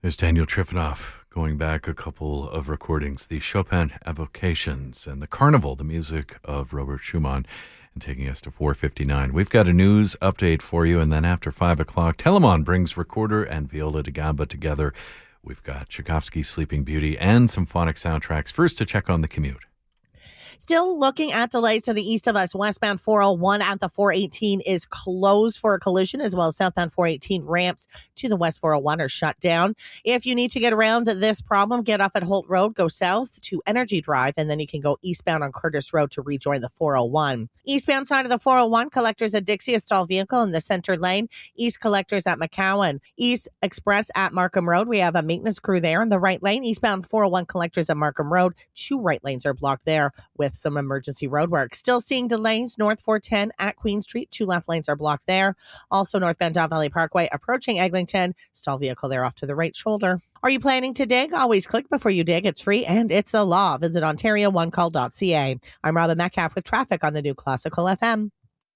There's Daniel Trifanoff going back a couple of recordings, the Chopin Evocations and the Carnival, the music of Robert Schumann, and taking us to 4:59. We've got a news update for you, and then after 5 o'clock, Telemon brings recorder and viola da gamba together. We've got Tchaikovsky's Sleeping Beauty and some phonic soundtracks. First, to check on the commute. Still looking at delays to the east of us. Westbound 401 at the 418 is closed for a collision, as well as southbound 418 ramps to the west 401 are shut down. If you need to get around this problem, get off at Holt Road, go south to Energy Drive, and then you can go eastbound on Curtis Road to rejoin the 401. Eastbound side of the 401, collectors at Dixie, a stalled vehicle in the center lane. East collectors at McCowan. East Express at Markham Road. We have a maintenance crew there in the right lane. Eastbound 401 collectors at Markham Road. 2 right lanes are blocked there with some emergency road work. Still seeing delays north 410 at Queen Street. 2 left lanes are blocked there. Also northbound Don Valley Parkway approaching Eglinton. Stall vehicle there off to the right shoulder. Are you planning to dig? Always click before you dig. It's free and it's the law. Visit OntarioOneCall.ca. I'm Robin Metcalf with traffic on the new Classical FM.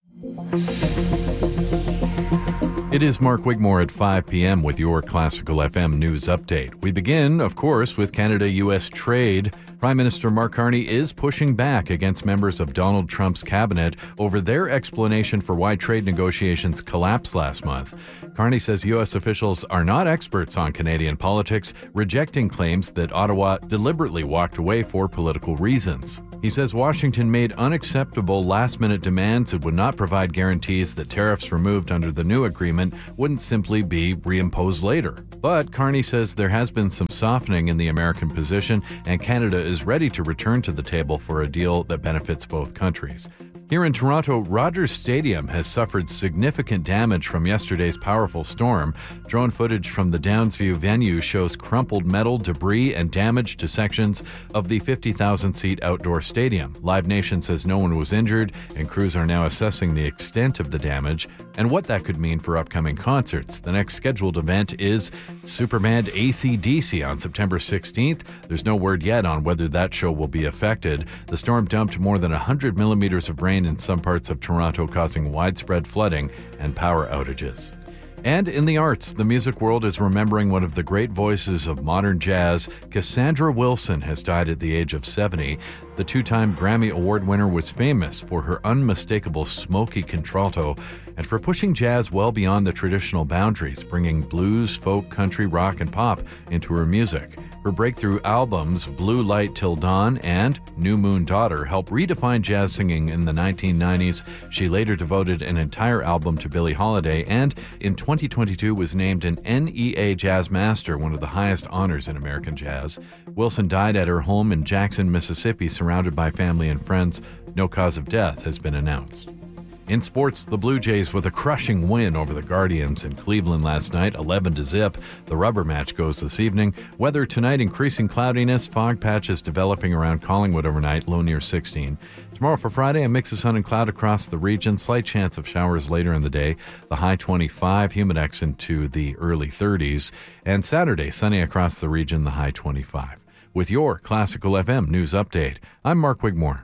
It is Mark Wigmore at 5 p.m. with your Classical FM news update. We begin, of course, with Canada-U.S. trade. Prime Minister Mark Carney is pushing back against members of Donald Trump's cabinet over their explanation for why trade negotiations collapsed last month. Carney says U.S. officials are not experts on Canadian politics, rejecting claims that Ottawa deliberately walked away for political reasons. He says Washington made unacceptable last-minute demands that would not provide guarantees that tariffs removed under the new agreement wouldn't simply be reimposed later. But Carney says there has been some softening in the American position, and Canada is ready to return to the table for a deal that benefits both countries. Here in Toronto, Rogers Stadium has suffered significant damage from yesterday's powerful storm. Drone footage from the Downsview venue shows crumpled metal, debris, and damage to sections of the 50,000-seat outdoor stadium. Live Nation says no one was injured, and crews are now assessing the extent of the damage and what that could mean for upcoming concerts. The next scheduled event is Superband AC/DC on September 16th. There's no word yet on whether that show will be affected. The storm dumped more than 100 millimeters of rain in some parts of Toronto, causing widespread flooding and power outages. And in the arts, the music world is remembering one of the great voices of modern jazz. Cassandra Wilson has died at the age of 70. The 2-time Grammy Award winner was famous for her unmistakable smoky contralto and for pushing jazz well beyond the traditional boundaries, bringing blues, folk, country, rock, and pop into her music. Her breakthrough albums, Blue Light Till Dawn and New Moon Daughter, helped redefine jazz singing in the 1990s. She later devoted an entire album to Billie Holiday and in 2022 was named an NEA Jazz Master, one of the highest honors in American jazz. Wilson died at her home in Jackson, Mississippi, surrounded by family and friends. No cause of death has been announced. In sports, the Blue Jays with a crushing win over the Guardians in Cleveland last night, 11-0. The rubber match goes this evening. Weather tonight, increasing cloudiness, fog patches developing around Collingwood overnight, low near 16. Tomorrow for Friday, a mix of sun and cloud across the region, slight chance of showers later in the day, the high 25, humidex into the early 30s. And Saturday, sunny across the region, the high 25. With your Classical FM news update, I'm Mark Wigmore.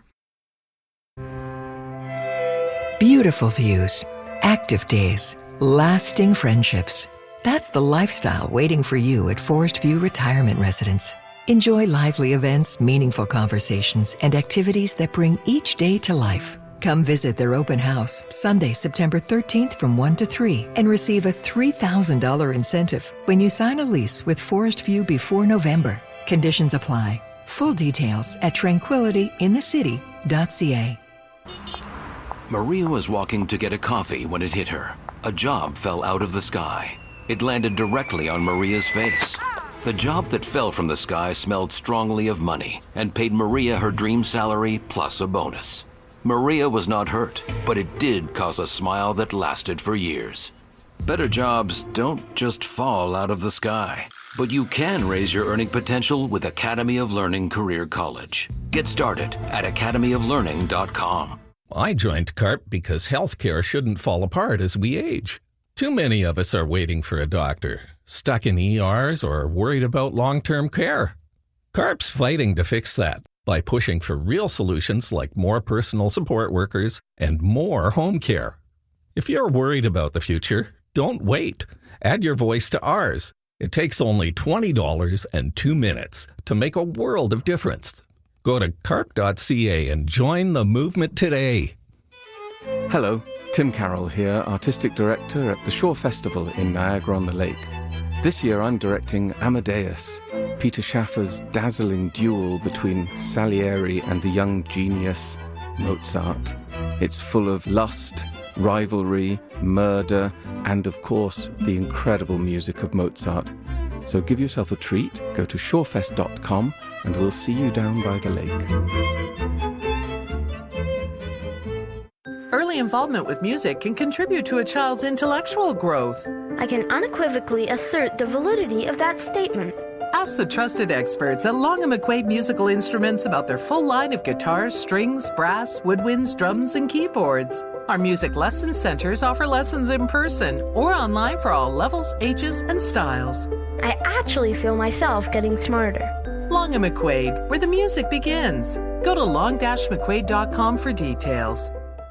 Beautiful views, active days, lasting friendships. That's the lifestyle waiting for you at Forest View Retirement Residence. Enjoy lively events, meaningful conversations, and activities that bring each day to life. Come visit their open house Sunday, September 13th from 1 to 3 and receive a $3,000 incentive when you sign a lease with Forest View before November. Conditions apply. Full details at tranquilityinthecity.ca. Maria was walking to get a coffee when it hit her. A job fell out of the sky. It landed directly on Maria's face. The job that fell from the sky smelled strongly of money and paid Maria her dream salary plus a bonus. Maria was not hurt, but it did cause a smile that lasted for years. Better jobs don't just fall out of the sky, but you can raise your earning potential with Academy of Learning Career College. Get started at academyoflearning.com. I joined CARP because healthcare shouldn't fall apart as we age. Too many of us are waiting for a doctor, stuck in ERs, or worried about long-term care. CARP's fighting to fix that by pushing for real solutions like more personal support workers and more home care. If you're worried about the future, don't wait. Add your voice to ours. It takes only $20 and 2 minutes to make a world of difference. Go to carp.ca and join the movement today. Hello, Tim Carroll here, Artistic Director at the Shore Festival in Niagara-on-the-Lake. This year I'm directing Amadeus, Peter Schaffer's dazzling duel between Salieri and the young genius Mozart. It's full of lust, rivalry, murder, and of course, the incredible music of Mozart. So give yourself a treat, go to shorefest.com, and we'll see you down by the lake. Early involvement with music can contribute to a child's intellectual growth. I can unequivocally assert the validity of that statement. Ask the trusted experts at Long & McQuaid Musical Instruments about their full line of guitars, strings, brass, woodwinds, drums, and keyboards. Our music lesson centers offer lessons in person or online for all levels, ages, and styles. I actually feel myself getting smarter. Long & McQuaid, where the music begins. Go to long-mcquaid.com for details.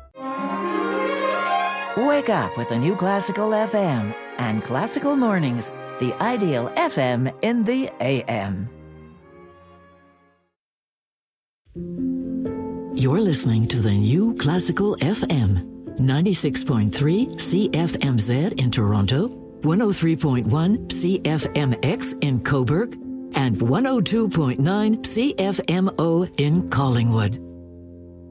Wake up with the new Classical FM and Classical Mornings, the ideal FM in the AM. You're listening to the new Classical FM, 96.3 CFMZ in Toronto, 103.1 CFMX in Cobourg, and 102.9 CFMO in Collingwood.